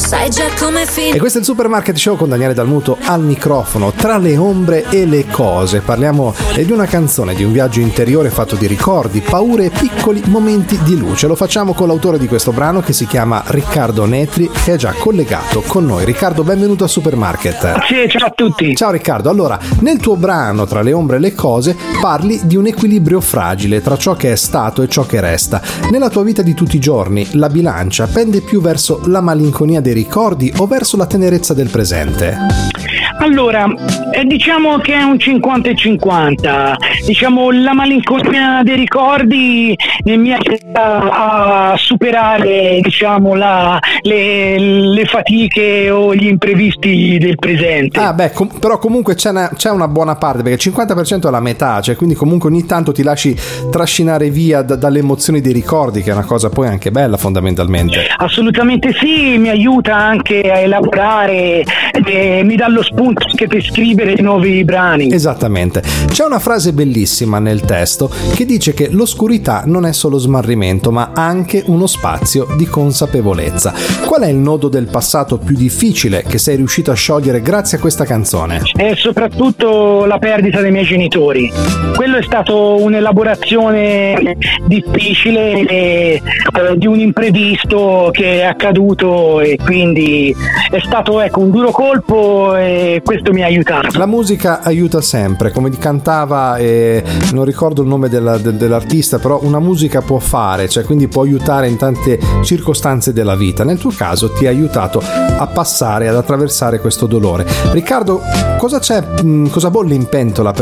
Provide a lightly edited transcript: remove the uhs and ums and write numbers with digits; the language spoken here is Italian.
sai già come finire. E questo è il Supermarket Show con Daniele Dalmuto al microfono. Tra le ombre e le cose parliamo di una canzone, di un viaggio interiore fatto di ricordi, paure e piccoli momenti di luce. Lo facciamo con l'autore di questo brano, che si chiama Riccardo Netri, che è già collegato con noi. Riccardo, benvenuto a Supermarket. Sì, ciao a tutti. Ciao Riccardo. Allora, nel tuo brano Tra le ombre e le cose parli di un equilibrio fragile tra ciò che è stato e ciò che resta. Nella tua vita di tutti i giorni la bilancia pende più verso la malinconia dei ricordi o verso la tenerezza del presente? Allora, diciamo che è un 50 e 50. Diciamo, la malinconia dei ricordi mi aiuta a superare, diciamo, le fatiche o gli imprevisti del presente. Però comunque c'è una buona parte, perché il 50% è la metà, cioè quindi comunque ogni tanto ti lasci trascinare via dalle emozioni dei ricordi, che è una cosa poi anche bella fondamentalmente. Assolutamente sì, mi aiuta anche a elaborare, mi dà lo spunto anche per scrivere nuovi brani. Esattamente. C'è una frase bellissima nel testo che dice che l'oscurità non è solo smarrimento, ma anche uno spazio di consapevolezza. Qual è il nodo del passato più difficile che sei riuscito a sciogliere grazie a questa canzone? È soprattutto la perdita dei miei genitori. Quello è stato un'elaborazione difficile di un imprevisto che è accaduto, e quindi è stato un duro colpo, e questo mi ha aiutato. La musica aiuta sempre, come cantava, non ricordo il nome dell'artista, però una musica può fare, cioè quindi può aiutare in tante circostanze della vita. Nel tuo caso ti ha aiutato a passare, ad attraversare questo dolore. Riccardo, cosa bolle in pentola